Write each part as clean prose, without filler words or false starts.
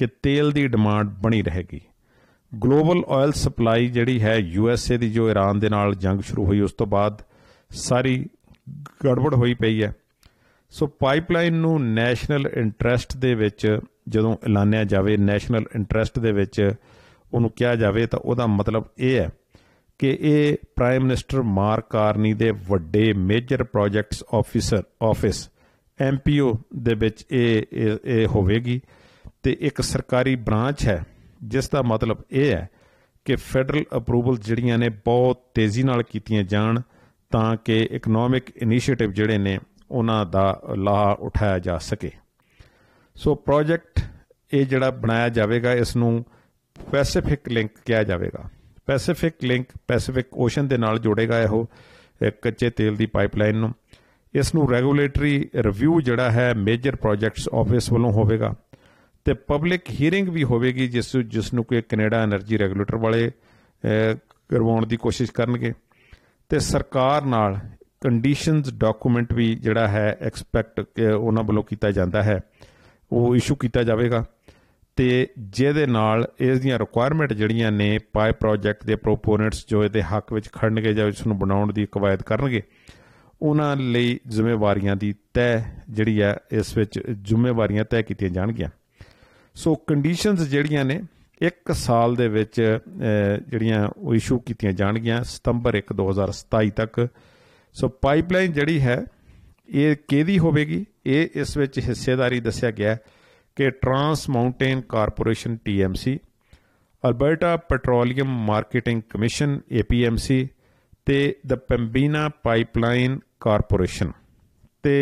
कि तेल की डिमांड बनी रहेगी। ग्लोबल ऑयल सप्लाई जिहड़ी है USA की जो ईरान दे नाल जंग शुरू हुई उस तो बाद सारी गड़बड़ होई पई है। सो पाइपलाइन नूं नैशनल इंटरस्ट दे विच जदों ऐलानिया जाए, नैशनल इंटरस्ट दे विच उहनूं कहा जाए तो उहदा मतलब ये है कि ये प्राइम मिनिस्टर मार्क कार्नी दे वड्डे मेजर प्रोजैक्ट्स ऑफिस MPO दे विच ये होवेगी ते एक सरकारी ब्रांच है जिसका मतलब ये है कि फैडरल अप्रूवल जिहड़ियां ने बहुत तेज़ी नाल कीतियां जाण तां कि इकनॉमिक इनीशिएटिव जिहड़े ने उन्हां दा लाह उठाया जा सके। सो प्रोजैक्ट ये जिहड़ा बनाया जाएगा इसनूं पैसीफिक लिंक कहा जाएगा। पैसीफिक लिंक पैसीफिक ओशन दे नाल जोड़ेगा इहो कच्चे तेल की पाइपलाइन नूं। इसनूं रैगूलेटरी रिव्यू जिहड़ा है मेजर प्रोजैक्ट्स ऑफिस वालों होवेगा ते पब्लिक हीयरिंग भी होवेगी जिसनूं कि कनेडा एनर्जी रैगूलेटर वाले करवाउण दी कोशिश करनगे ते सरकार नाल कंडीशनस डॉकूमेंट भी जिहड़ा है एक्सपैक्ट उन्हां वल्लों कीता जांदा है वो इशू कीता जावेगा ते जिहदे नाल इसदियां रिक्वायरमेंट जिहड़ियां ने पाइप प्रोजैक्ट दे प्रोपोनेंट्स जो इहदे हक विच खड़नगे जां इसनूं बनाउण दी कवायद करनगे उन्हां लई जिम्मेवारियां दी तय जिहड़ी है इस विच जिम्मेवारियां तय कीतियां जाणगीआं। सो कंडीशनस जिहड़ियां ने 1 साल दे विच जिहड़ियां इशू कीतियां जाणगीआं सितंबर 1 2027 तक। सो पाइपलाइन जिहड़ी है ये किहदी होवेगी, ये इस विच हिस्सेदारी दस्सिया गया कि trans mountain corporation TMC, Alberta पैट्रोलीयम marketing commission APMC ते द पंबीना पाइपलाइन कारपोरेशन ते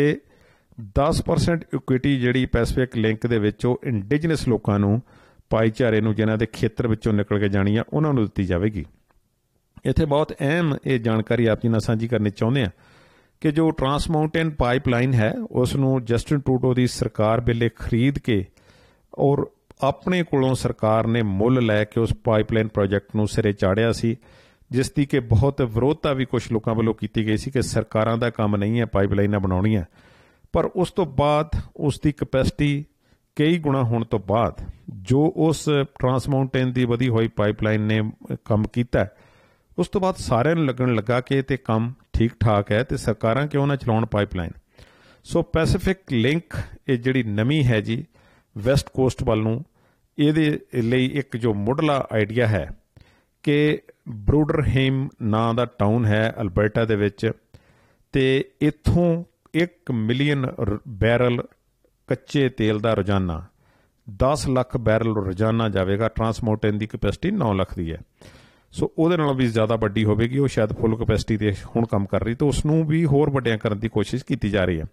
10% इक्विटी जिहड़ी पैसीफिक लिंक दे विच ओह इंडिजिनस लोकां नूं भाईचारे नूं जिन्हां दे खेतर विचों निकल के जानी आ उन्हां नूं दित्ती जावेगी। इत्थे बहुत अहम ये जानकारी आप जी नाल सांझी करनी चाहुंदे हैं कि जो ट्रांस माउंटेन पाइपलाइन है उसनूं जस्टिन ट्रूडो की सरकार वेले खरीद के और अपने कोलों सरकार ने मुल लै के उस पाइपलाइन प्रोजैक्ट नूं सिरे चाढ़िया सी जिसकी कि बहुत विरोधता भी कुछ लोगों वालों की गई सी कि सरकारां दा काम नहीं है पाइपलाइनां बनाउणियां, पर उस तो बाद उसकी कैपेसिटी कई गुणा होने तो बाद जो उस ट्रांस माउंटेन की वधी हुई पाइपलाइन ने काम किया उस तो बाद सारिਆਂ ਨੂੰ लगन लगा कि ये काम ठीक ठाक है तो सरकारां क्यों ना चलाउण पाइपलाइन। सो पैसीफिक लिंक ये जिहड़ी नवीं है जी वैसट कोस्ट वाल नूं इहदे लई एक जो मुढ़ला आइडिया है कि ब्रूडरहेम नां दा टाउन है अल्बर्टा दे विच ते इत्थों 1 मिलियन बैरल कच्चे तेल का रोजाना 10 लाख बैरल रोजाना जाएगा। ट्रांस माउंटेन की कैपेसिटी 9 लाख की है। सो ਉਹਦੇ ਨਾਲੋਂ भी ज़्यादा ਵੱਡੀ ਹੋਵੇਗੀ, ਉਹ शायद फुल कैपेसिटी ਤੇ ਹੁਣ ਕੰਮ ਕਰ ਰਹੀ, तो उसनूं भी होर ਵੱਡਿਆਂ ਕਰਨ ਦੀ कोशिश की जा रही है।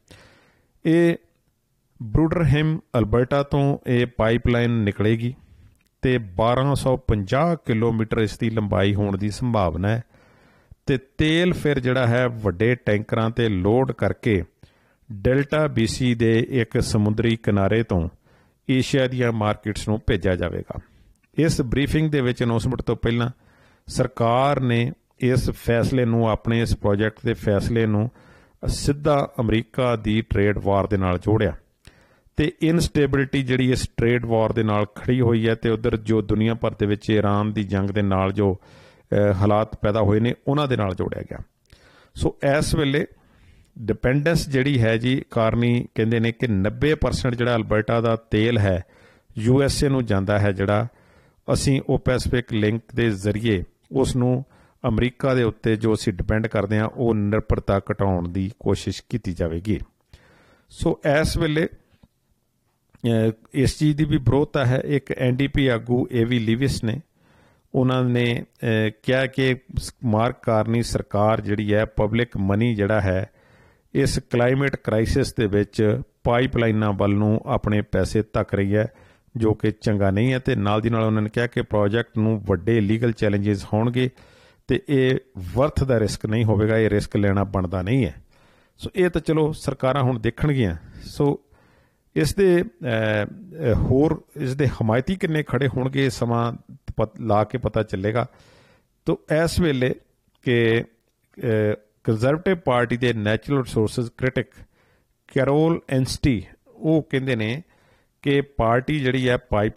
ਇਹ ब्रूडरहेम अल्बर्टा तो ये पाइपलाइन निकलेगी तो 1250 किलोमीटर इसकी लंबाई होने की संभावना है तो तेल फिर जिहड़ा है वड्डे टैंकरां ते लोड करके डेल्टा BC दे एक समुद्री किनारे तो एशिया दियां मार्केट्स नूं भेजा जाएगा। इस ब्रीफिंग दे विच अनाउंसमेंट तो पहलां सरकार ने इस फैसले नूं अपने इस प्रोजैक्ट के फैसले नूं सीधा अमरीका की ट्रेड वार दे नाल जोड़िया तो इनस्टेबिलिटी जिहड़ी इस ट्रेड वार दे नाल खड़ी हुई है तो उधर जो दुनिया भर दे विच ईरान की जंग दे नाल जो हालात पैदा होए ने उन्हां दे नाल जोड़िया गया। सो इस वेले डिपेंडेंस जिहड़ी है जी कारनी कहंदे ने कि 90% जिहड़ा अल्बर्टा दा तेल है USA नूं जांदा है, जिहड़ा असीं ओ पैसीफिक लिंक दे जरिए उसनूं अमरीका दे उत्ते जो असीं डिपेंड करते हैं वो निर्भरता घटाउण दी कोशिश की जाएगी। सो इस वेले इस चीज़ की भी विरोधता है। एक NDP आगू AV लिविस ने उन्होंने कहा कि मार्क कार्नी सरकार जिहड़ी है पब्लिक मनी जिहड़ा है इस क्लाइमेट क्राइसिस दे विच पाइपलाइनां वल नूं अपने पैसे धक रही है जो कि चंगा नहीं है। तो नाल दी नाल उन्होंने कहा कि प्रोजैक्ट नूं वड्डे लीगल चैलेंजिस होणगे तो ये वर्थ दा रिस्क नहीं होवेगा, ये रिस्क लेना बनता नहीं है। सो ये तो चलो सरकारां हुण देखणगीआं। सो इस दे होर इस दे हमायती किन्ने खड़े होणगे समा ला के पता चलेगा। तो इस वेले कि कंजरवेटिव पार्टी के नैचुरल रिसोर्सिस क्रिटिक कैरोल एंस्टी वो कहंदे ने कि पार्टी जिहड़ी है पाइप